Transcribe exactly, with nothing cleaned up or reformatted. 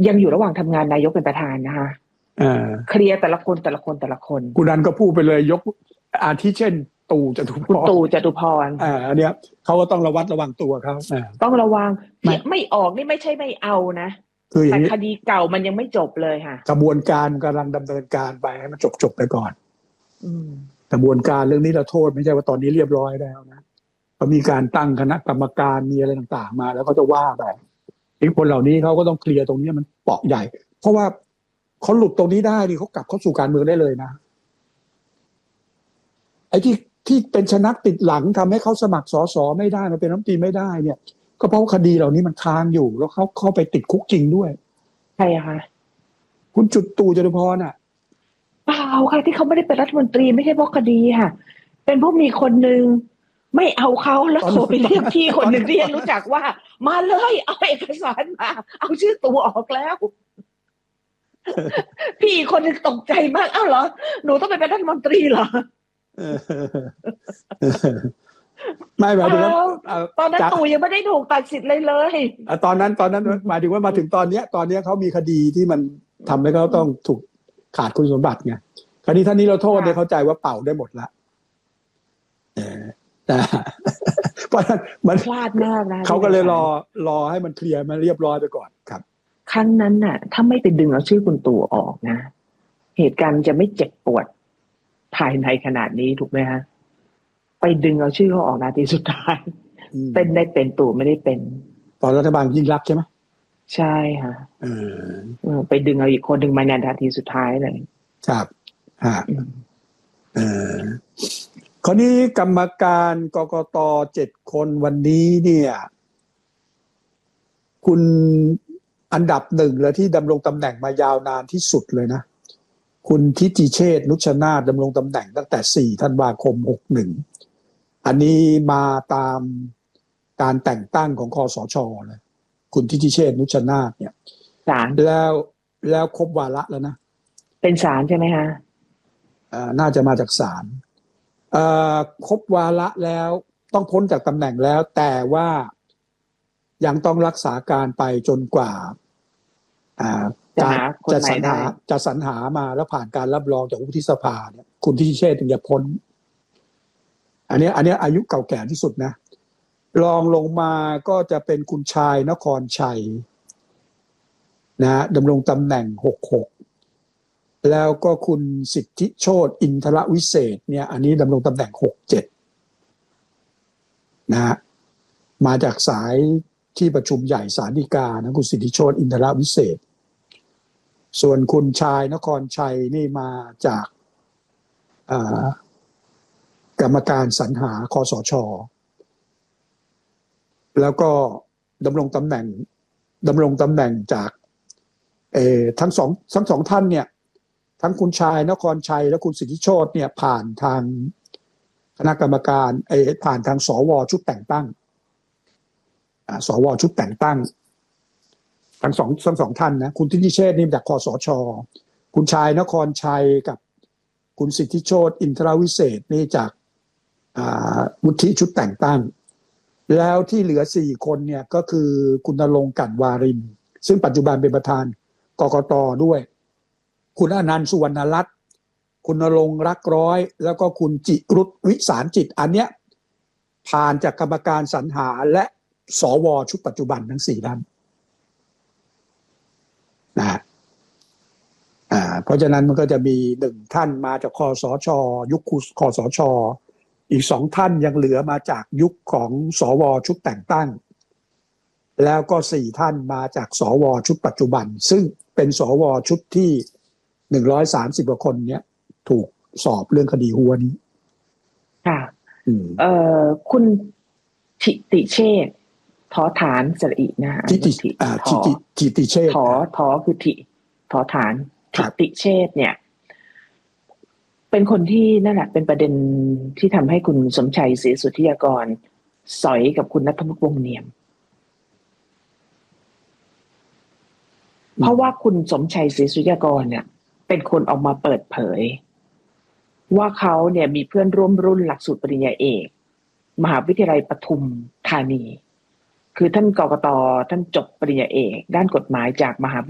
ยังอยู่ระหว่างทำงานนายกเป็นประธานนะคะเคลียร์แต่ละคนแต่ละคนแต่ละคนคุณนันก็พูดไปเลยยกอาทิเช่นตู่จตุพรตู่จตุพรอ่าอันเนี้ยเขาก็ต้องระวัดระวังตัวเขาต้องระวังไม่ไม่ออกนี่ไม่ใช่ไม่เอานะคือแต่คดีเก่ามันยังไม่จบเลยค่ะกระบวนการกำลังดำเนินการไปให้มันจบจบไปก่อนกระบวนการเรื่องนี้เราโทษไม่ใช่ว่าตอนนี้เรียบร้อยแล้วนะเขามีการตั้งคณะกรรมการมีอะไรต่างๆมาแล้วเขาจะว่าไปอีกคนเหล่านี้เขาก็ต้องเคลียร์ตรงนี้มันเปราะใหญ่เพราะว่าเขาหลุดตรงนี้ได้ดิเขากลับเข้าสู่การเมืองได้เลยนะไอ้ที่ที่เป็นชนักติดหลังทำให้เขาสมัครสสไม่ได้มาเป็นรัฐมนตรีไม่ได้เนี่ยก็เพราะคดีเหล่านี้มันค้างอยู่แล้วเขาเข้าไปติดคุกจริงด้วยใช่ค่ะคุณจุดตู่จตุพรอ่ะเปล่าค่ะที่เขาไม่ได้เป็นรัฐมนตรีไม่ใช่เพราะคดีค่ะเป็นเพราะมีคนนึงไม่เอาเขาแล้วโทรไปเรียกพี่คนหนึ่งที่รู้จักว่ามาเลยเอาเอกสารมาเอาชื่อตู่ออกแล้วพี่คนนึงตกใจมากอ้าวเหรอหนูต้องไปเป็นรัฐมนตรีเหรอไม่หมายถึงว่าตอนนั้นตู่ยังไม่ได้ถูกตัดสิทธิ์เลยเลยตอนนั้นตอนนั้นหมายถึงว่ามาถึงตอนนี้ตอนนี้เขามีคดีที่มันทำให้เขาต้องถูกขาดคุณสมบัติไงคดีท่านนี้เราโทษเนี่ยเข้าใจว่าเป่าได้หมดละแต่เพราะมันพลาดมากนะเขาก็เลยรอรอให้มันเคลียร์มันเรียบร้อยไปก่อนครับครั้งนั้นน่ะถ้าไม่ไปดึงเอาชื่อคุณตู่ออกนะเหตุการณ์จะไม่เจ็บปวดภายในขนาดนี้ถูกไหมฮะไปดึงเอาชื่อเขาออกนาทีสุดท้ายเป็นได้เป็นตู่ไม่ได้เป็นตอนรัฐบาลยิ่งรักใช่ไหมใช่ค่ะไปดึงเอาอีกคนหนึ่งมาในนาทีสุดท้ายเลยครับฮะเออคราวนี้กรรมการกกต.เจ็ดคนวันนี้เนี่ยคุณอันดับหนึ่งเลยที่ดำรงตำแหน่งมายาวนานที่สุดเลยนะคุณทิติเชษฐ์นุชนาถดำรงตำแหน่งตั้งแต่สี่ธันวาคมหกสิบเอ็ดอันนี้มาตามการแต่งตั้งของคสช.เลยคุณทิติเชษฐ์นุชนาถเนี่ยศาลแล้วแล้วครบวาระแล้วนะเป็นศาลใช่ไหมคะอ่าน่าจะมาจากศาลเอ่อครบวาระแล้วต้องพ้นจากตำแหน่งแล้วแต่ว่ายังต้องรักษาการไปจนกว่าอ่าจะจะสรรหาจะสรรหามาแล้วผ่านการรับรองจากวุฒิสภาเนี่ยคุณทิติเชษฐ์ถึงจะพ้นอันนี้อันนี้อายุเก่าแก่ที่สุดนะรองลงมาก็จะเป็นคุณชายนครชัยนะดำรงตำแหน่งหกสิบหกแล้วก็คุณสิทธิโชติอินทรวิเศษเนี่ยอันนี้ดำรงตำแหน่งหกสิบเจ็ดนะมาจากสายที่ประชุมใหญ่ศาลฎีกานะคุณสิทธิโชติอินทรวิเศษส่วนคุณชายนครชัยนี่มาจากกรรมการสรรหาคสช.แล้วก็ดำรงตำแหน่งดำรงตำแหน่งจากเอ่อทั้งสองทั้งสองท่านเนี่ยทั้งคุณชายนครชัยและคุณสิทธิโชติเนี่ยผ่านทางคณะกรรมการเอ่อผ่านทางสวชุดแต่งตั้งอ่าสวชุดแต่งตั้งทั้งสองทั้งสองท่านนะคุณทิติเชษฐ์นี่จากคสช.คุณชายนครชัยกับคุณสิทธิโชติอินทรวิเศษนี่จากอ่าวุฒิชุดแต่งตั้งแล้วที่เหลือสี่คนเนี่ยก็คือคุณณรงค์ กลั่นวารินซึ่งปัจจุบันเป็นประธานกกต.ด้วยคุณอนันต์ สุวรรณรัตน์คุณณรงค์ รักร้อยแล้วก็คุณจิรุตวิสารจิตอันเนี้ยผ่านจากกรรมการสรรหาและสวชุดปัจจุบันทั้งสี่ท่านนะอ่าเพราะฉะนั้นมันก็จะมีหนึ่งท่านมาจากคสช.ยุคคสช.อีกสองท่านยังเหลือมาจากยุคของสวชุดแต่งตั้งแล้วก็สี่ท่านมาจากสวชุดปัจจุบันซึ่งเป็นสวชุดที่หนึ่งร้อยสามสิบกว่าคนเนี้ยถูกสอบเรื่องคดีหัวนี้ค่ะเอ่อคุณทิติเชษฐ์ถอฐานสระอินะทิติอ่าทิติทิติเชษฐ์ถอถอคือทิถอฐานทิติเชษฐ์เนี่ยเป็นคนที่นั่นแหละเป็นประเด็นที่ทำให้คุณสมชัยศรีสุทธิยากรสอยกับคุณณัฐวุฒิ วงศ์เนียมเพราะว่าคุณสมชัยศรีสุทธิยากรเนี่ยเป็นคนออกมาเปิดเผยว่าเขาเนี่ยมีเพื่อนร่วมรุ่นหลักสูตรปริญญาเอกมหาวิทยาลัยปทุมธานีคือท่านกกต.ท่านจบปริญญาเอกด้านกฎหมายจากมหา